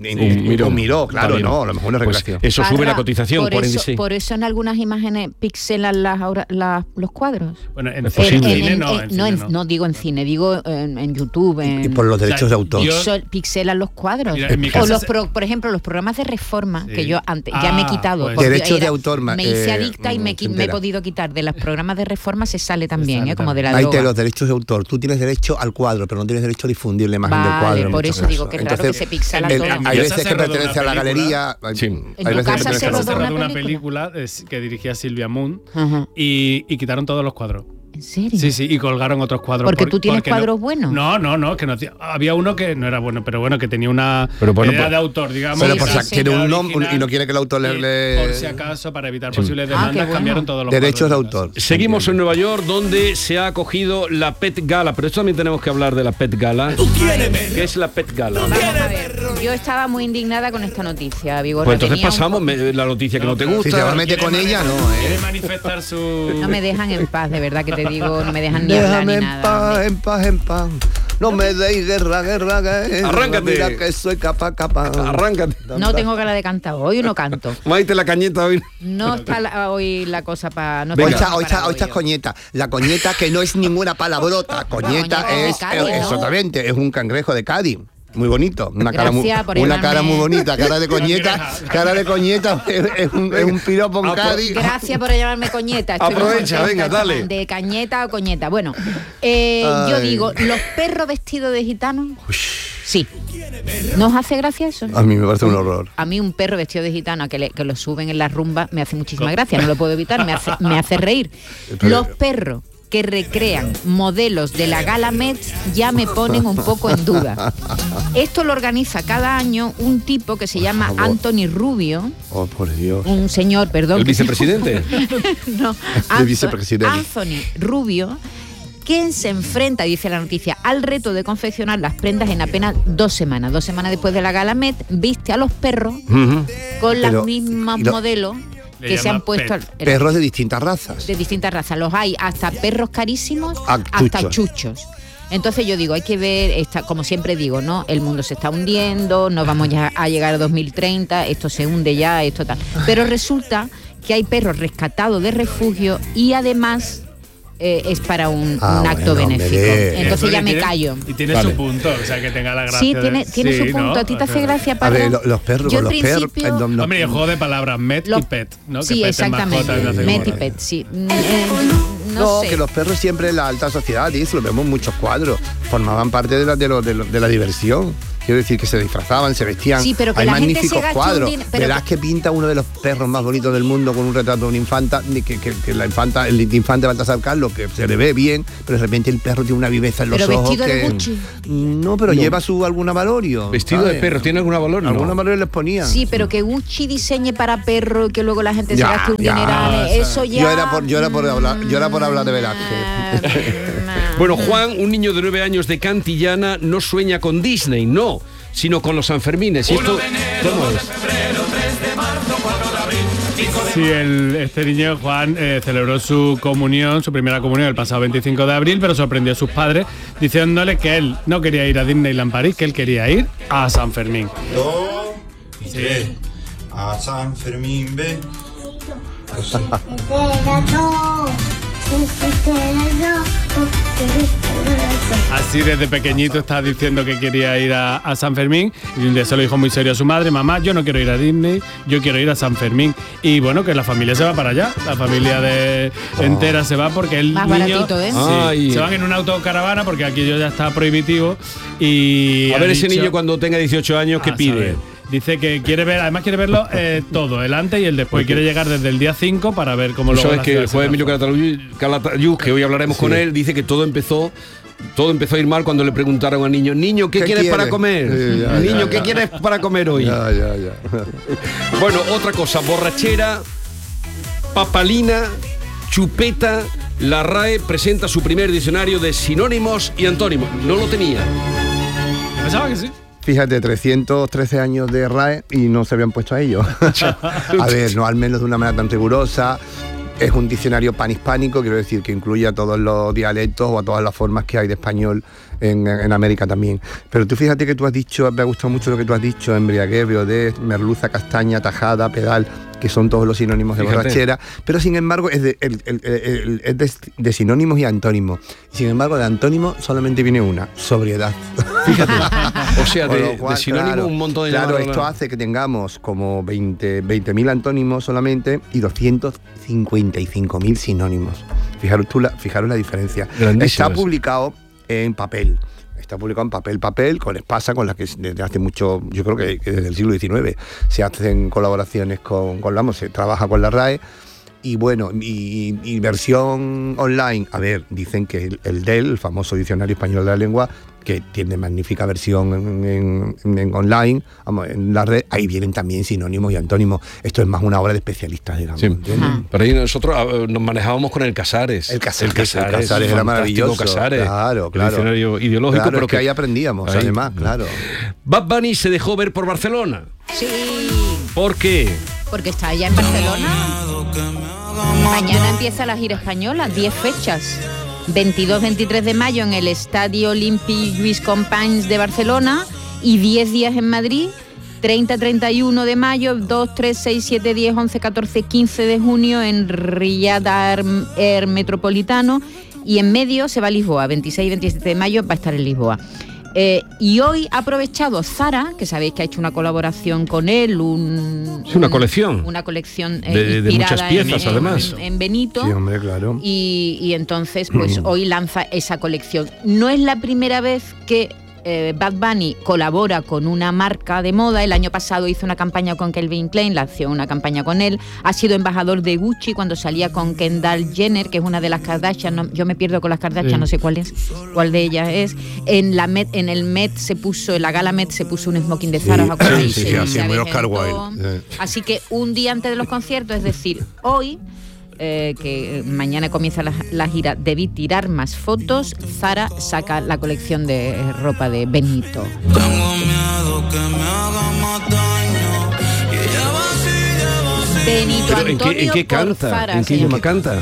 [SPEAKER 6] miró, claro,
[SPEAKER 1] Vale.
[SPEAKER 6] no, a lo mejor no es
[SPEAKER 1] Pues
[SPEAKER 6] recreación.
[SPEAKER 1] eso sube la cotización,
[SPEAKER 4] por
[SPEAKER 1] 46.
[SPEAKER 4] por eso en algunas imágenes pixelan los cuadros.
[SPEAKER 5] Bueno, en
[SPEAKER 1] Es posible.
[SPEAKER 5] cine no. En cine no.
[SPEAKER 4] No digo en cine, digo en YouTube.
[SPEAKER 6] Y por los derechos de autor.
[SPEAKER 4] Pixelan los cuadros.
[SPEAKER 5] Mira, en mi
[SPEAKER 4] O
[SPEAKER 5] casa
[SPEAKER 4] por ejemplo, los programas de reforma,
[SPEAKER 5] Sí.
[SPEAKER 4] que yo antes ya me he quitado.
[SPEAKER 5] pues.
[SPEAKER 4] porque
[SPEAKER 6] Derechos de
[SPEAKER 4] era-
[SPEAKER 6] autor,
[SPEAKER 4] Me hice adicta y
[SPEAKER 6] se
[SPEAKER 4] me he
[SPEAKER 6] entera.
[SPEAKER 4] podido quitar. De los programas de reforma se sale también,
[SPEAKER 5] sale
[SPEAKER 4] como de la
[SPEAKER 6] Ahí
[SPEAKER 4] droga.
[SPEAKER 6] te los derechos de autor. Tú tienes derecho al cuadro, pero no tienes derecho a difundir la imagen del
[SPEAKER 4] Vale,
[SPEAKER 6] cuadro. en
[SPEAKER 4] por
[SPEAKER 6] muchos
[SPEAKER 4] eso digo
[SPEAKER 6] casos.
[SPEAKER 4] que es raro que se pixela
[SPEAKER 6] el-
[SPEAKER 4] todo.
[SPEAKER 6] hay
[SPEAKER 5] En mi
[SPEAKER 6] veces
[SPEAKER 5] casa
[SPEAKER 6] que
[SPEAKER 5] se rodó
[SPEAKER 6] pertenece a la
[SPEAKER 5] una
[SPEAKER 6] galería.
[SPEAKER 1] Sí.
[SPEAKER 6] Hay
[SPEAKER 4] En tu
[SPEAKER 6] veces que
[SPEAKER 4] casa
[SPEAKER 6] pertenece
[SPEAKER 4] se
[SPEAKER 6] a la
[SPEAKER 5] Se
[SPEAKER 4] rodó
[SPEAKER 6] galería.
[SPEAKER 5] rodó
[SPEAKER 4] una
[SPEAKER 5] una película que dirigía Silvia Moon
[SPEAKER 4] Ajá.
[SPEAKER 5] y quitaron todos los cuadros.
[SPEAKER 4] ¿En serio?
[SPEAKER 5] Sí, sí, y colgaron otros cuadros.
[SPEAKER 4] Porque tú tienes
[SPEAKER 5] porque
[SPEAKER 4] cuadros buenos.
[SPEAKER 5] No, que no, había uno que no era bueno, pero bueno, que tenía una
[SPEAKER 1] Pero bueno,
[SPEAKER 5] idea
[SPEAKER 1] pues-
[SPEAKER 5] de autor, digamos.
[SPEAKER 6] Pero
[SPEAKER 4] Sí,
[SPEAKER 6] por
[SPEAKER 4] sí,
[SPEAKER 6] si
[SPEAKER 4] sí.
[SPEAKER 6] tiene un
[SPEAKER 5] Era
[SPEAKER 6] nombre
[SPEAKER 5] original,
[SPEAKER 6] y no quiere que el autor
[SPEAKER 5] y
[SPEAKER 6] le.
[SPEAKER 5] por si acaso, para evitar posibles
[SPEAKER 4] qué
[SPEAKER 5] demandas,
[SPEAKER 4] bueno.
[SPEAKER 5] cambiaron todos los
[SPEAKER 6] Derechos de
[SPEAKER 5] cuadros.
[SPEAKER 6] autor.
[SPEAKER 1] Seguimos en Nueva York, donde se ha acogido la Pet Gala, pero esto también tenemos que hablar de la Pet Gala. ¿Qué es la Pet Gala?
[SPEAKER 4] Vamos a ver. Yo estaba muy indignada con esta noticia, Vigorra.
[SPEAKER 1] Pues entonces
[SPEAKER 4] Tenía un
[SPEAKER 1] pasamos la noticia que no te
[SPEAKER 6] Si
[SPEAKER 1] gusta.
[SPEAKER 6] te vas a meter con ella, no,
[SPEAKER 5] Quiere manifestar su...
[SPEAKER 4] No me dejan en paz, de verdad que te digo, no me dejan ni hablar
[SPEAKER 6] Déjame
[SPEAKER 4] ni
[SPEAKER 6] en
[SPEAKER 4] nada.
[SPEAKER 6] paz, en paz, en paz. No me deis guerra.
[SPEAKER 1] Arráncate.
[SPEAKER 6] Mira que soy capa.
[SPEAKER 1] Arráncate.
[SPEAKER 4] No tengo cara de cantar, hoy no canto.
[SPEAKER 1] Maite la cañeta hoy.
[SPEAKER 4] No está hoy la cosa para... No
[SPEAKER 6] Hoy
[SPEAKER 4] está
[SPEAKER 6] está, hoy
[SPEAKER 4] para
[SPEAKER 6] está coñeta. La coñeta que no es ninguna palabrota. Coñeta
[SPEAKER 4] coñeta
[SPEAKER 6] es,
[SPEAKER 4] de Cádiz, ¿no?
[SPEAKER 6] exactamente, es un cangrejo de Cádiz. Muy bonito, una cara muy,
[SPEAKER 4] Gracias por
[SPEAKER 6] una
[SPEAKER 4] llamarme.
[SPEAKER 6] cara muy bonita, cara de coñeta, es un piropo en Cádiz.
[SPEAKER 4] Gracias por llamarme coñeta. Estoy muy
[SPEAKER 1] Aprovecha,
[SPEAKER 4] contenta.
[SPEAKER 1] venga, dale.
[SPEAKER 4] De cañeta o coñeta. Bueno, yo
[SPEAKER 6] Ay.
[SPEAKER 4] digo, ¿los perros vestidos de gitanos? Sí. ¿No os hace gracia eso?
[SPEAKER 6] A mí me parece un horror.
[SPEAKER 4] A mí un perro vestido de gitano que lo suben en la rumba me hace muchísima gracia, no lo puedo evitar, me hace reír. Los perros que recrean modelos de la Gala Met ya me ponen un poco en duda. Esto lo organiza cada año un tipo que se llama
[SPEAKER 6] Por favor.
[SPEAKER 4] Anthony Rubio,
[SPEAKER 6] Oh, por Dios.
[SPEAKER 4] un señor, perdón.
[SPEAKER 1] ¿El vicepresidente?
[SPEAKER 4] No,
[SPEAKER 6] El vicepresidente.
[SPEAKER 4] Anthony Rubio, quien se enfrenta, dice la noticia, al reto de confeccionar las prendas en apenas 2 semanas. 2 semanas después de la Gala Met, viste a los perros
[SPEAKER 1] Ujú.
[SPEAKER 4] con
[SPEAKER 6] Pero,
[SPEAKER 4] los mismos
[SPEAKER 6] y lo-
[SPEAKER 4] modelos
[SPEAKER 5] Le
[SPEAKER 4] que se
[SPEAKER 5] llama
[SPEAKER 4] han puesto
[SPEAKER 5] pet.
[SPEAKER 6] Perros de distintas razas.
[SPEAKER 4] de distintas razas. Los hay hasta perros carísimos,
[SPEAKER 6] A
[SPEAKER 4] hasta
[SPEAKER 6] chuchos.
[SPEAKER 4] chuchos. Entonces yo digo, hay que ver, como siempre digo, ¿no? El mundo se está hundiendo, no vamos ya a llegar a 2030, esto se hunde ya, esto tal. Pero resulta que hay perros rescatados de refugio y además es para un acto
[SPEAKER 6] bueno,
[SPEAKER 4] benéfico.
[SPEAKER 6] hombre.
[SPEAKER 4] Entonces ya
[SPEAKER 5] Y
[SPEAKER 4] me
[SPEAKER 5] tiene-
[SPEAKER 4] callo.
[SPEAKER 5] Y tiene
[SPEAKER 1] Vale.
[SPEAKER 5] su punto, o sea, que tenga la gracia.
[SPEAKER 4] Sí,
[SPEAKER 5] de-
[SPEAKER 4] tiene su
[SPEAKER 5] Sí,
[SPEAKER 4] punto.
[SPEAKER 5] ¿no?
[SPEAKER 4] ¿A ti te
[SPEAKER 5] O sea,
[SPEAKER 4] hace gracia,
[SPEAKER 6] A
[SPEAKER 4] Parra?
[SPEAKER 6] ver, los perros,
[SPEAKER 4] Yo
[SPEAKER 6] con
[SPEAKER 4] en
[SPEAKER 6] los perros.
[SPEAKER 4] principio-
[SPEAKER 5] Hombre, y el juego de palabras, met
[SPEAKER 4] Los-
[SPEAKER 5] y pet, ¿no? Que
[SPEAKER 4] Sí,
[SPEAKER 5] pet es
[SPEAKER 4] exactamente.
[SPEAKER 5] mascota, me hace
[SPEAKER 4] Met y
[SPEAKER 5] como-
[SPEAKER 4] pet, sí.
[SPEAKER 6] No,
[SPEAKER 4] sé.
[SPEAKER 6] que los perros siempre en la alta sociedad, y eso lo vemos en muchos cuadros, formaban parte de la diversión. Quiero decir que se disfrazaban, se vestían.
[SPEAKER 4] Sí, pero que
[SPEAKER 6] hay
[SPEAKER 4] la gente se
[SPEAKER 6] magníficos
[SPEAKER 4] gaste un
[SPEAKER 6] cuadros.
[SPEAKER 4] pero
[SPEAKER 6] Verás que pinta uno de los perros más bonitos del mundo con un retrato de una infanta, que la infanta, el infante Baltasar Carlos, que se le ve bien, pero de repente el perro tiene una viveza en los
[SPEAKER 4] Pero
[SPEAKER 6] ojos.
[SPEAKER 4] vestido de
[SPEAKER 6] que,
[SPEAKER 4] Gucci.
[SPEAKER 6] No, pero lleva alguna valorio.
[SPEAKER 1] ¿Vestido de
[SPEAKER 6] ¿sabes?
[SPEAKER 1] perro tiene alguna valor? No.
[SPEAKER 6] Alguna valorio les ponía.
[SPEAKER 4] Sí, pero que Gucci diseñe para perro y que luego la gente se
[SPEAKER 6] Ya,
[SPEAKER 4] gaste un
[SPEAKER 6] ya,
[SPEAKER 4] dineral, eso ya...
[SPEAKER 6] Yo era por hablar de Velázquez.
[SPEAKER 1] Bueno, Juan, un niño de 9 años de Cantillana, no sueña con Disney, no, sino con los Sanfermines. ¿Y esto cómo es?
[SPEAKER 5] Sí, este niño, Juan, celebró su comunión, su primera comunión el pasado 25 de abril, pero sorprendió a sus padres diciéndole que él no quería ir a Disneyland París, que él quería ir a San Fermín.
[SPEAKER 10] Ve a San Fermín, ve.
[SPEAKER 5] Así desde pequeñito está diciendo que quería ir a San Fermín y un día se lo dijo muy serio a su madre: mamá, yo no quiero ir a Disney, yo quiero ir a San Fermín. Y bueno, que la familia se va para allá, la familia entera se va porque el
[SPEAKER 4] Más
[SPEAKER 5] niño
[SPEAKER 4] baratito, ¿eh?
[SPEAKER 5] sí,
[SPEAKER 1] Ay.
[SPEAKER 5] se van en una autocaravana porque aquello ya está prohibitivo y
[SPEAKER 1] A
[SPEAKER 5] ha
[SPEAKER 1] ver ese
[SPEAKER 5] dicho-
[SPEAKER 1] niño cuando tenga 18 años, ¿qué
[SPEAKER 5] a
[SPEAKER 1] pide?
[SPEAKER 5] saber. Dice que quiere ver, además quiere verlo todo, el antes y el después. Quiere llegar desde el día 5 para ver cómo
[SPEAKER 1] Tú
[SPEAKER 5] lo
[SPEAKER 1] sabes que el juez Emilio Calatayud, que hoy hablaremos con él, dice que todo empezó a ir mal cuando le preguntaron al niño: niño, ¿qué quieres para comer?
[SPEAKER 6] Sí, ya,
[SPEAKER 1] Niño,
[SPEAKER 6] ya,
[SPEAKER 1] ¿qué
[SPEAKER 6] ya.
[SPEAKER 1] quieres para comer hoy?
[SPEAKER 6] Ya.
[SPEAKER 1] Bueno, otra cosa, borrachera, papalina, chupeta. La RAE presenta su primer diccionario de sinónimos y antónimos. No lo tenía.
[SPEAKER 5] Pensaba que sí.
[SPEAKER 6] Fíjate, 313 años de RAE y no se habían puesto a ello. A ver, no al menos de una manera tan rigurosa, Es un diccionario panhispánico, quiero decir que incluye a todos los dialectos o a todas las formas que hay de español en América también. Pero tú fíjate que tú has dicho, me ha gustado mucho lo que tú has dicho, embriaguez, briodez, merluza, castaña, tajada, pedal, que son todos los sinónimos de borrachera, pero sin embargo es de sinónimos y antónimos. Sin embargo, de antónimo solamente viene una, sobriedad.
[SPEAKER 1] Fíjate. O sea, de sinónimo
[SPEAKER 6] claro,
[SPEAKER 1] un montón de...
[SPEAKER 6] Claro, esto hace que tengamos como 20.000 antónimos solamente y 255.000 sinónimos. Fijaros la diferencia. Está publicado en papel. Está publicado en papel, con Espasa, con la que desde hace mucho, yo creo que desde el siglo XIX, se hacen colaboraciones se trabaja con la RAE. Y bueno, y versión online, a ver, dicen que el DEL, el famoso Diccionario Español de la Lengua, que tiene magnífica versión en online, vamos, en la red, ahí vienen también sinónimos y antónimos. Esto es más una obra de especialistas, digamos.
[SPEAKER 1] Sí. Pero ahí nosotros nos manejábamos con el Casares.
[SPEAKER 6] El Casares era maravilloso.
[SPEAKER 1] Casares,
[SPEAKER 6] claro.
[SPEAKER 1] Diccionario ideológico.
[SPEAKER 6] Claro, pero que ahí aprendíamos, ahí, además, claro.
[SPEAKER 1] Bad Bunny se dejó ver por Barcelona.
[SPEAKER 4] Sí.
[SPEAKER 1] ¿Por qué?
[SPEAKER 4] Porque está allá en Barcelona. Mañana empieza la gira española, 10 fechas. 22-23 de mayo en el Estadio Olímpic Lluís Companys de Barcelona y 10 días en Madrid, 30-31 de mayo, 2, 3, 6, 7, 10, 11, 14, 15 de junio en Riyadh Air Metropolitano y en medio se va a Lisboa, 26 y 27 de mayo va a estar en Lisboa. Y hoy ha aprovechado Zara, que sabéis que ha hecho una colaboración con él,
[SPEAKER 1] una colección.
[SPEAKER 4] Una colección
[SPEAKER 1] de muchas piezas, además.
[SPEAKER 4] En Benito.
[SPEAKER 6] Sí, hombre, claro.
[SPEAKER 4] Y entonces, pues hoy lanza esa colección. No es la primera vez que Bad Bunny colabora con una marca de moda. El año pasado hizo una campaña con Calvin Klein, lanzó una campaña con él. Ha sido embajador de Gucci cuando salía con Kendall Jenner, que es una de las Kardashian. No, yo me pierdo con las Kardashian, no sé cuál de ellas es. En la Met, en el Met en la gala Met se puso un smoking de Zara.
[SPEAKER 6] Sí, así muy Oscar Wilde.
[SPEAKER 4] Así que un día antes de los conciertos, es decir, hoy, que mañana comienza la gira, debí tirar más fotos. Zara saca la colección de ropa de Benito. Benito Antonio.
[SPEAKER 1] ¿En qué canta?
[SPEAKER 4] Zara,
[SPEAKER 1] ¿En qué idioma canta?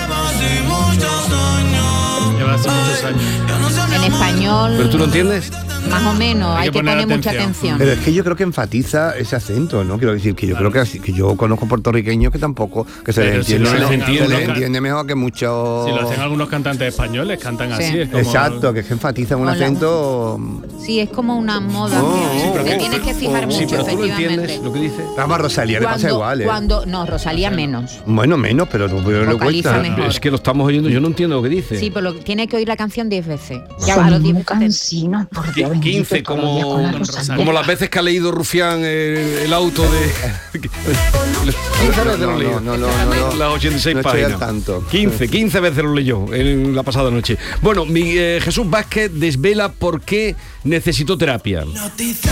[SPEAKER 5] Lleva hace muchos años.
[SPEAKER 4] En español.
[SPEAKER 1] ¿Pero tú lo entiendes?
[SPEAKER 4] Más o menos, hay que poner mucha atención.
[SPEAKER 6] Pero es que yo creo que enfatiza ese acento, ¿no? Quiero decir que yo creo que yo conozco puertorriqueños que tampoco, que se les entiende mejor que muchos.
[SPEAKER 5] Si lo hacen algunos cantantes españoles, cantan así. Es como...
[SPEAKER 6] Exacto, que es que enfatizan un acento.
[SPEAKER 4] Sí, es como una moda. Te tienes que fijar mucho,
[SPEAKER 1] pero tú lo
[SPEAKER 4] efectivamente.
[SPEAKER 1] entiendes lo que dice.
[SPEAKER 6] Además, Rosalía le pasa igual, ¿eh?
[SPEAKER 4] No, Rosalía menos.
[SPEAKER 6] Bueno, menos, pero le cuesta.
[SPEAKER 4] Mejor.
[SPEAKER 1] Es que lo estamos oyendo, yo no entiendo lo que dice.
[SPEAKER 4] Sí, pero tiene que oír la canción 10 veces. Ya a los 10 veces.
[SPEAKER 1] 15, como las veces que ha leído Rufián el auto de... 15 veces lo leyó.
[SPEAKER 6] No.
[SPEAKER 1] Las 86
[SPEAKER 6] no
[SPEAKER 1] páginas.
[SPEAKER 6] Tanto.
[SPEAKER 1] 15 veces lo leyó en la pasada noche. Bueno, Jesús Vázquez desvela por qué necesitó terapia.
[SPEAKER 5] Bueno,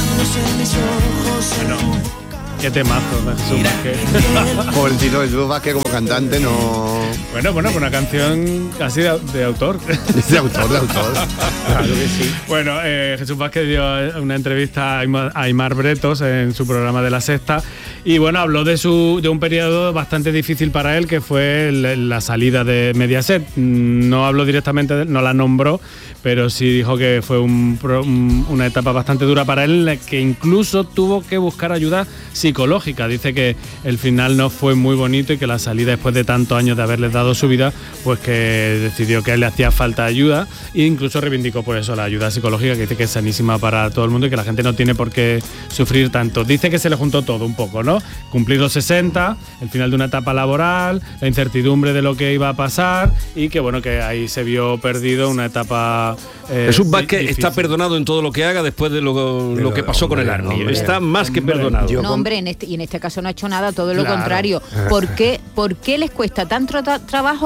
[SPEAKER 5] qué temazo de Jesús Vázquez.
[SPEAKER 6] Pobrecito Jesús Vázquez como cantante no...
[SPEAKER 5] Bueno, pues una canción casi de autor.
[SPEAKER 6] De autor. Claro que sí.
[SPEAKER 5] Bueno, Jesús Vázquez dio una entrevista a Aimar Bretos en su programa de La Sexta y bueno, habló de un periodo bastante difícil para él, que fue la salida de Mediaset. No habló directamente, no la nombró, pero sí dijo que fue una etapa bastante dura para él, que incluso tuvo que buscar ayuda psicológica. Dice que el final no fue muy bonito y que la salida, después de tantos años de haberles dado su vida, pues que decidió que a él le hacía falta ayuda e incluso reivindicó por eso la ayuda psicológica, que dice que es sanísima para todo el mundo y que la gente no tiene por qué sufrir tanto. Dice que se le juntó todo un poco, ¿no? Cumplir los 60, el final de una etapa laboral, la incertidumbre de lo que iba a pasar y que bueno, que ahí se vio perdido una etapa
[SPEAKER 1] Jesús Vázquez
[SPEAKER 5] difícil.
[SPEAKER 1] está perdonado en todo lo que haga después de lo que pasó con el Army. Está más que perdonado.
[SPEAKER 4] No, hombre, en este caso no ha hecho nada, todo lo contrario. ¿Por qué les cuesta tanto trabajo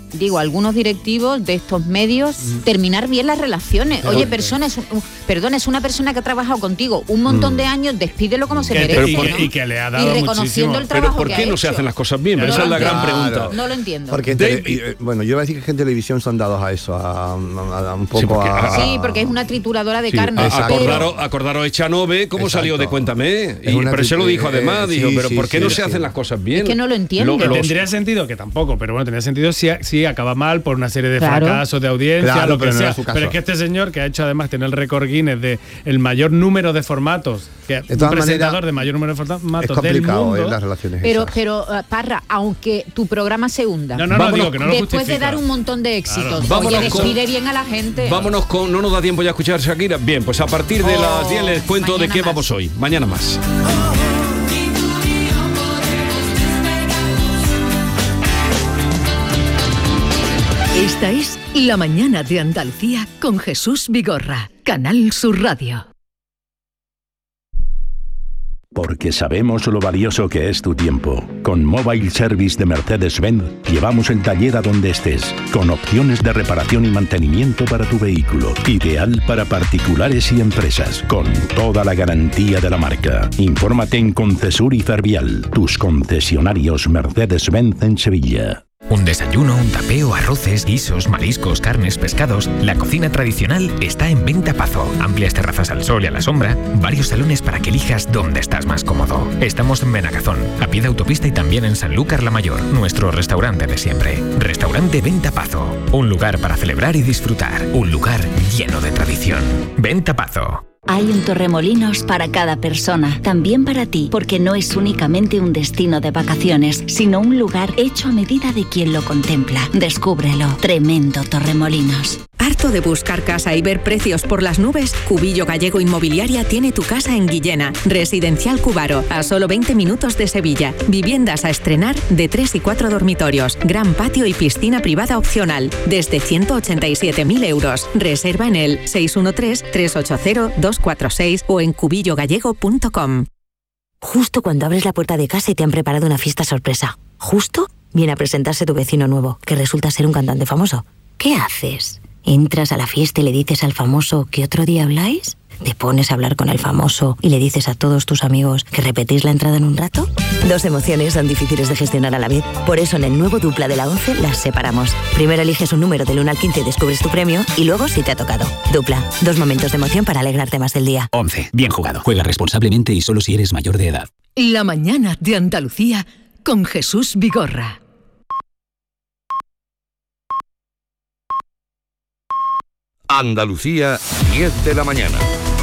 [SPEAKER 4] digo, algunos directivos de estos medios terminar bien las relaciones. Oye, es una persona que ha trabajado contigo un montón de años, despídelo como se merece.
[SPEAKER 5] Y que le ha dado
[SPEAKER 4] reconociendo
[SPEAKER 5] muchísimo.
[SPEAKER 4] el trabajo.
[SPEAKER 1] Pero ¿por qué no se hacen las cosas bien? Esa es la gran pregunta.
[SPEAKER 4] No lo entiendo.
[SPEAKER 6] Porque yo iba a decir que en televisión son dados a eso, a un poco
[SPEAKER 4] porque es una trituradora de carne.
[SPEAKER 1] Acordaros Echanove, cómo salió de Cuéntame. Pero se lo dijo además, pero ¿por qué no se hacen las cosas bien?
[SPEAKER 4] Es que no lo entiendo.
[SPEAKER 5] Tendría sentido que tampoco, pero bueno, tendría sentido si acaba mal por una serie de fracasos de audiencia, lo que sea. Pero es que este señor, que ha hecho además tener el récord Guinness de el mayor número de formatos, que es un presentador de mayor número de formatos del mundo.
[SPEAKER 6] Las relaciones
[SPEAKER 4] pero Parra, aunque tu programa se hunda,
[SPEAKER 5] digo que no lo
[SPEAKER 4] después de dar un montón de éxitos, oye, despide bien a la gente.
[SPEAKER 1] Vámonos no nos da tiempo ya a escuchar Shakira. Bien, pues a partir de las 10 les cuento de qué vamos hoy. Mañana más.
[SPEAKER 11] Esta es La Mañana de Andalucía con Jesús Vigorra, Canal Sur Radio.
[SPEAKER 12] Porque sabemos lo valioso que es tu tiempo. Con Mobile Service de Mercedes-Benz llevamos el taller a donde estés, con opciones de reparación y mantenimiento para tu vehículo. Ideal para particulares y empresas, con toda la garantía de la marca. Infórmate en Concesur y Fervial, tus concesionarios Mercedes-Benz en Sevilla.
[SPEAKER 13] Un desayuno, un tapeo, arroces, guisos, mariscos, carnes, pescados. La cocina tradicional está en Venta Pazo. Amplias terrazas al sol y a la sombra. Varios salones para que elijas dónde estás más cómodo. Estamos en Benagazón, a pie de autopista y también en Sanlúcar la Mayor, nuestro restaurante de siempre. Restaurante Venta Pazo. Un lugar para celebrar y disfrutar. Un lugar lleno de tradición. Venta Pazo.
[SPEAKER 14] Hay un Torremolinos para cada persona, también para ti, porque no es únicamente un destino de vacaciones, sino un lugar hecho a medida de quien lo contempla. Descúbrelo. Tremendo Torremolinos.
[SPEAKER 15] ¿Harto de buscar casa y ver precios por las nubes? Cubillo Gallego Inmobiliaria tiene tu casa en Guillena. Residencial Cubaro, a solo 20 minutos de Sevilla. Viviendas a estrenar de 3 y 4 dormitorios. Gran patio y piscina privada opcional. Desde 187.000 euros. Reserva en el 613-380-246 o en cubillogallego.com.
[SPEAKER 16] Justo cuando abres la puerta de casa y te han preparado una fiesta sorpresa. Justo viene a presentarse tu vecino nuevo, que resulta ser un cantante famoso. ¿Qué haces? ¿Entras a la fiesta y le dices al famoso que otro día habláis? ¿Te pones a hablar con el famoso y le dices a todos tus amigos que repetís la entrada en un rato? Dos emociones son difíciles de gestionar a la vez. Por eso en el nuevo Dupla de la 11 las separamos. Primero eliges un número del 1 al 15 y descubres tu premio, y luego si te ha tocado. Dupla, 2 momentos de emoción para alegrarte más del día.
[SPEAKER 17] 11. Bien jugado. Juega responsablemente y solo si eres mayor de edad.
[SPEAKER 11] La Mañana de Andalucía con Jesús Vigorra.
[SPEAKER 18] Andalucía, 10 de la mañana.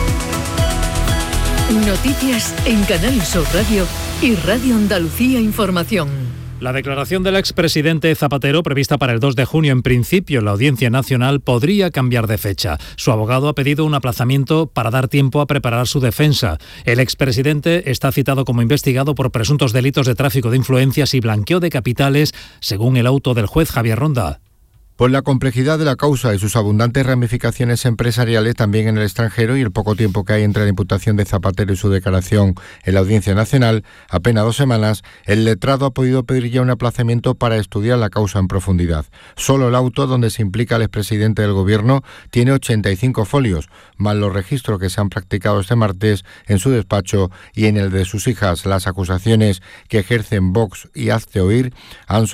[SPEAKER 11] Noticias en Canal Sur Radio y Radio Andalucía Información.
[SPEAKER 19] La declaración del expresidente Zapatero, prevista para el 2 de junio, en principio en la Audiencia Nacional, podría cambiar de fecha. Su abogado ha pedido un aplazamiento para dar tiempo a preparar su defensa. El expresidente está citado como investigado por presuntos delitos de tráfico de influencias y blanqueo de capitales, según el auto del juez Javier Ronda.
[SPEAKER 20] Por la complejidad de la causa y sus abundantes ramificaciones empresariales también en el extranjero y el poco tiempo que hay entre la imputación de Zapatero y su declaración en la Audiencia Nacional, apenas 2 semanas, el letrado ha podido pedir ya un aplazamiento para estudiar la causa en profundidad. Solo el auto donde se implica al expresidente del Gobierno tiene 85 folios, más los registros que se han practicado este martes en su despacho y en el de sus hijas. Las acusaciones que ejercen Vox y Hazte Oír han